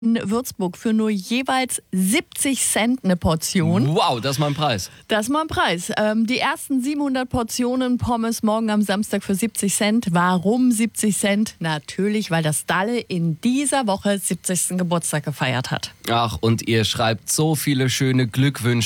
in Würzburg für nur jeweils 70 Cent eine Portion. Wow, das ist mal ein Preis. Das ist mal ein Preis. Die ersten 700 Portionen Pommes morgen am Samstag für 70 Cent. Warum 70 Cent? Natürlich, weil das Dalle in dieser Woche 70. Geburtstag gefeiert hat. Ach, und ihr schreibt so viele schöne Glückwünsche.